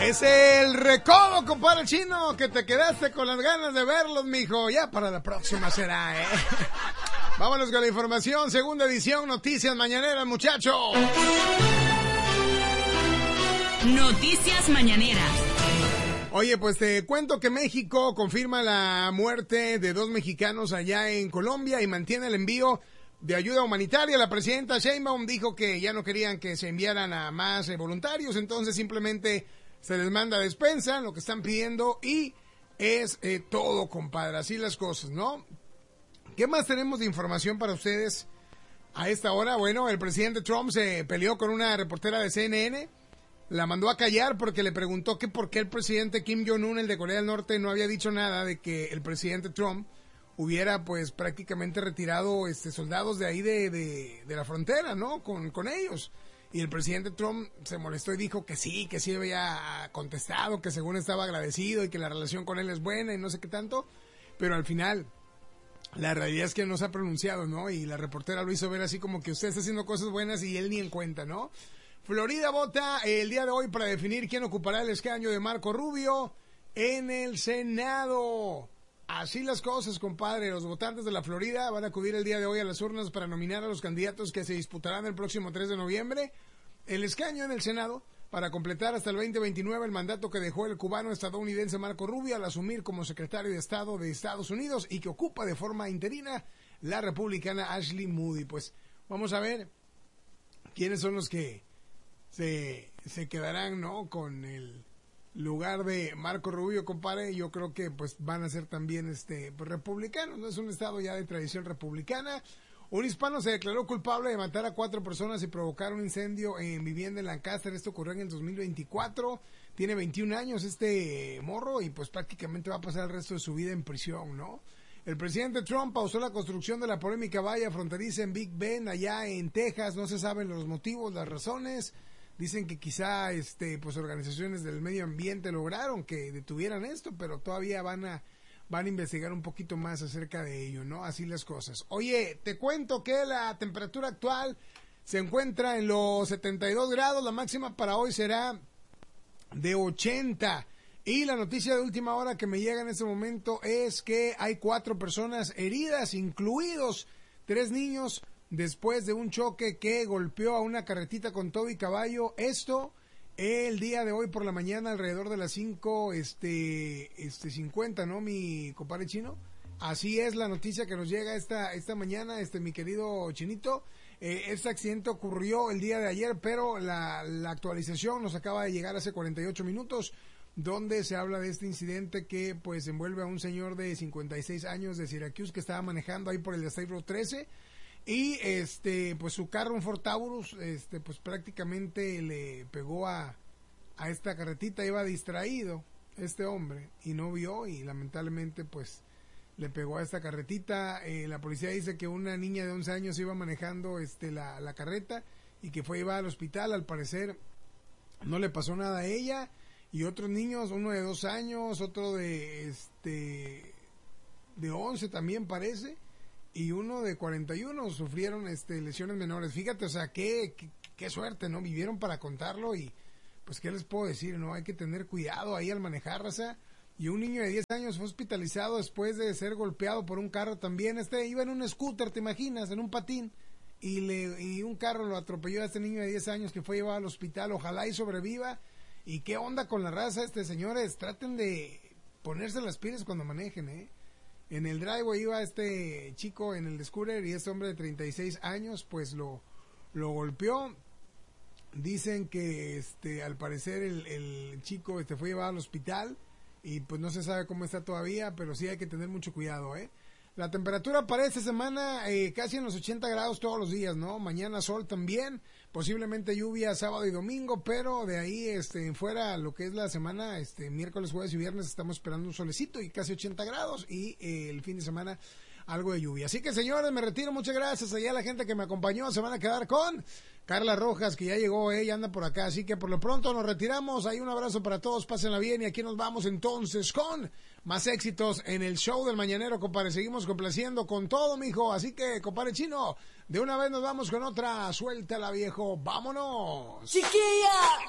Es el recodo, compadre chino, que te quedaste con las ganas de verlos, mijo. Ya para la próxima será, ¿eh? Vámonos con la información, segunda edición, Noticias Mañaneras, muchachos. Noticias Mañaneras. Oye, pues te cuento que México confirma la muerte de 2 mexicanos allá en Colombia y mantiene el envío de ayuda humanitaria. La presidenta Sheinbaum dijo que ya no querían que se enviaran a más voluntarios, entonces simplemente se les manda despensa, lo que están pidiendo, y es todo, compadre, así las cosas, ¿no? ¿Qué más tenemos de información para ustedes a esta hora? Bueno, el presidente Trump se peleó con una reportera de CNN, la mandó a callar porque le preguntó que por qué el presidente Kim Jong-un, el de Corea del Norte, no había dicho nada de que el presidente Trump hubiera pues prácticamente retirado soldados de ahí de la frontera, ¿no? Con ellos. Y el presidente Trump se molestó y dijo que sí había contestado, que según estaba agradecido y que la relación con él es buena y no sé qué tanto, pero al final la realidad es que no se ha pronunciado, ¿no? Y la reportera lo hizo ver así como que usted está haciendo cosas buenas y él ni en cuenta, ¿no? Florida vota el día de hoy para definir quién ocupará el escaño de Marco Rubio en el Senado. Así las cosas, compadre. Los votantes de la Florida van a acudir el día de hoy a las urnas para nominar a los candidatos que se disputarán el próximo 3 de noviembre el escaño en el Senado para completar hasta el 2029 el mandato que dejó el cubano estadounidense Marco Rubio al asumir como secretario de Estado de Estados Unidos y que ocupa de forma interina la republicana Ashley Moody. Pues vamos a ver quiénes son los que se quedarán, ¿no? Con el lugar de Marco Rubio, compadre. Yo creo que pues van a ser también pues, republicanos, ¿no? Es un estado ya de tradición republicana. Un hispano se declaró culpable de matar a 4 personas y provocar un incendio en vivienda en Lancaster. Esto ocurrió en el 2024. Tiene 21 años este morro y pues prácticamente va a pasar el resto de su vida en prisión, ¿no? El presidente Trump pausó la construcción de la polémica valla fronteriza en Big Bend, allá en Texas. No se saben los motivos, las razones. Dicen que quizá pues organizaciones del medio ambiente lograron que detuvieran esto, pero todavía van a investigar un poquito más acerca de ello, ¿no? Así las cosas. Oye, te cuento que la temperatura actual se encuentra en los 72 grados, la máxima para hoy será de 80. Y la noticia de última hora que me llega en este momento es que hay 4 personas heridas, incluidos 3 niños, después de un choque que golpeó a una carretita con todo y caballo. Esto el día de hoy por la mañana, alrededor de las 5:50, ¿no, mi compadre chino? Así es la noticia que nos llega esta mañana, mi querido Chinito. Este accidente ocurrió el día de ayer, pero la actualización nos acaba de llegar hace 48 minutos, donde se habla de este incidente que pues envuelve a un señor de 56 años de Syracuse que estaba manejando ahí por el State Road 13. Y pues su carro, un Ford Taurus, pues prácticamente le pegó a esta carretita. Iba distraído este hombre y no vio y lamentablemente pues le pegó a esta carretita. La policía dice que una niña de 11 años iba manejando la carreta y que fue llevada al hospital. Al parecer no le pasó nada a ella, y otros niños, uno de 2 años, otro de 11 también parece, y uno de 41 sufrieron lesiones menores. Fíjate, o sea, qué suerte, ¿no? Vivieron para contarlo y pues qué les puedo decir, ¿no? Hay que tener cuidado ahí al manejar, raza. Y un niño de 10 años fue hospitalizado después de ser golpeado por un carro también. Iba en un scooter, ¿te imaginas? En un patín. Y un carro lo atropelló a este niño de 10 años que fue llevado al hospital. Ojalá y sobreviva. ¿Y qué onda con la raza, señores? Traten de ponerse las pilas cuando manejen, ¿eh? En el driveway iba este chico en el scooter y este hombre de 36 años pues lo golpeó. Dicen que al parecer el chico fue llevado al hospital y pues no se sabe cómo está todavía, pero sí hay que tener mucho cuidado, ¿eh? La temperatura para esta semana casi en los 80 grados todos los días, ¿no? Mañana sol también, posiblemente lluvia sábado y domingo, pero de ahí fuera lo que es la semana, miércoles, jueves y viernes estamos esperando un solecito y casi 80 grados y el fin de semana algo de lluvia. Así que señores, me retiro, muchas gracias allá a la gente que me acompañó. Se van a quedar con Carla Rojas, que ya llegó, ella anda por acá, así que por lo pronto nos retiramos. Ahí un abrazo para todos, pásenla bien y aquí nos vamos entonces con más éxitos en el show del mañanero, compadre. Seguimos complaciendo con todo, mijo, así que, compadre chino, de una vez nos vamos con otra. Suéltala, viejo, vámonos. ¡Chiquilla!